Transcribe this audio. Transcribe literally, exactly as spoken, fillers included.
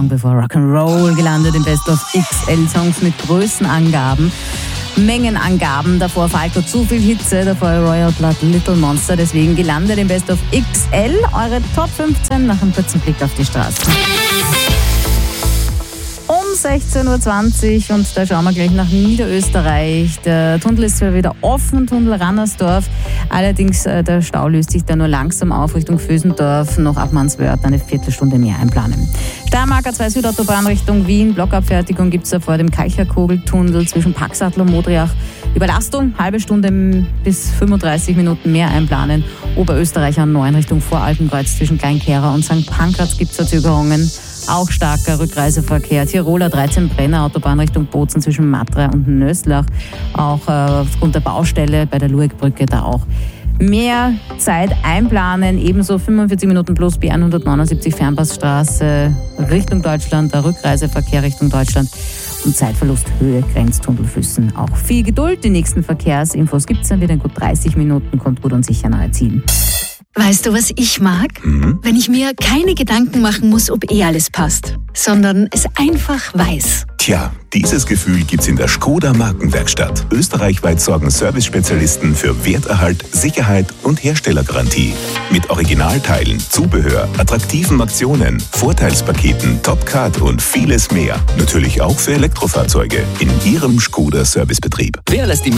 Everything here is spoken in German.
bevor Rock'n'Roll gelandet im Best of X L-Songs mit Größenangaben. Mengenangaben, davor Falco, zu viel Hitze, davor Royal Blood, Little Monster, deswegen gelandet im Best of X L. Eure Top fünfzehn nach einem kurzen Blick auf die Straße. Um sechzehn Uhr zwanzig und da schauen wir gleich nach Niederösterreich. Der Tunnel ist zwar wieder offen, Tunnel Rannersdorf, allerdings äh, der Stau löst sich da nur langsam auf Richtung Vösendorf, noch ab Manswörth eine Viertelstunde mehr einplanen. Steiermark A zwei Südautobahn Richtung Wien, Blockabfertigung gibt es da vor dem Kalcherkogeltunnel zwischen Paxatl und Modriach. Überlastung, halbe Stunde bis fünfunddreißig Minuten mehr einplanen. Oberösterreich A neun Richtung Voralpenkreuz zwischen Kleinkehrer und Sankt Pankraz gibt es Verzögerungen. Auch starker Rückreiseverkehr. Tiroler dreizehn Brenner Autobahn Richtung Bozen zwischen Matra und Nöslach. Auch äh, aufgrund der Baustelle bei der Luegbrücke da auch mehr Zeit einplanen. Ebenso fünfundvierzig Minuten plus B hundertneunundsiebzig Fernpassstraße Richtung Deutschland. Der Rückreiseverkehr Richtung Deutschland. Und Zeitverlust Höhe Grenztunnelfüssen. Auch viel Geduld. Die nächsten Verkehrsinfos gibt es dann wieder in gut dreißig Minuten. Kommt gut und sicher nahe Ziel. Weißt du, was ich mag? Mhm. Wenn ich mir keine Gedanken machen muss, ob eh alles passt, sondern es einfach weiß. Tja, dieses Gefühl gibt's in der Skoda Markenwerkstatt. Österreichweit sorgen Service-Spezialisten für Werterhalt, Sicherheit und Herstellergarantie. Mit Originalteilen, Zubehör, attraktiven Aktionen, Vorteilspaketen, Top-Card und vieles mehr. Natürlich auch für Elektrofahrzeuge in Ihrem Skoda-Servicebetrieb. Wer lässt die